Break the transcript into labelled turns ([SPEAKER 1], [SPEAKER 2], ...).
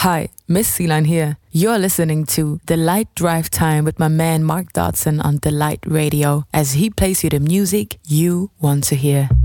[SPEAKER 1] Hi, Miss Celine here. You're listening to Delight Drive Time with my man Mark Dodson on Delight Radio as he plays you the music you want to hear.